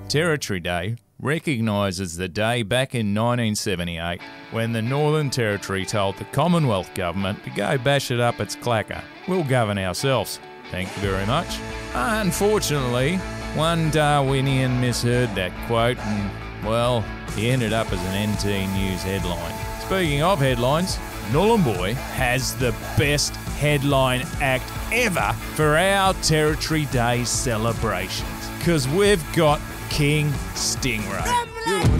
Territory Day recognises the day back in 1978 when the Northern Territory told the Commonwealth Government to go bash it up its clacker. We'll govern ourselves. Thank you very much. Unfortunately, one Darwinian misheard that quote and, well, he ended up as an NT News headline. Speaking of headlines, Nhulunbuy has the best headline act ever for our Territory Day celebrations, because we've got King Stingray.